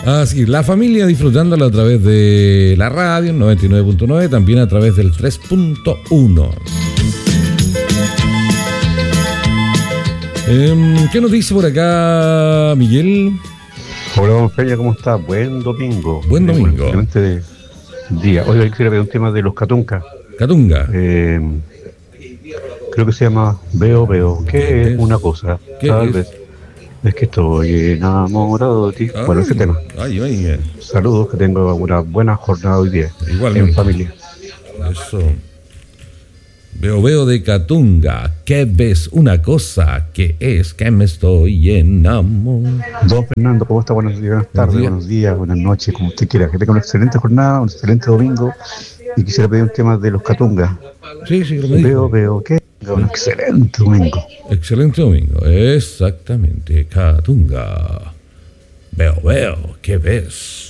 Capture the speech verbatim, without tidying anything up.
Así, la familia disfrutándola a través de la radio noventa y nueve punto nueve, también a través del tres punto uno. Eh, ¿Qué nos dice por acá, Miguel? Hola, don Peña, ¿cómo está? Buen domingo. Buen domingo. Excelente día. Hoy quisiera ver un tema de los Catunga. Catunga. Eh, creo que se llama Veo, Veo. ¿Qué, ¿Qué es? es una cosa? ¿Qué Tal es? vez. Es que estoy enamorado de ti. Ay, bueno, ese tema. Ay, ay, Saludos, que tengo una buena jornada hoy día. Igualmente. En familia. Eso. Veo, veo de Catunga. ¿Qué ves? Una cosa que es que me estoy enamorando. Don Fernando, ¿cómo está? Buenos días, buenas tardes, Buen buenos días, buenas noches, como usted quiera. Que tenga una excelente jornada, un excelente domingo. Y quisiera pedir un tema de los Catunga. Sí, sí, lo me dijo. Veo, veo que un excelente domingo. Excelente domingo, exactamente. Catunga. Veo, veo, ¿qué ves?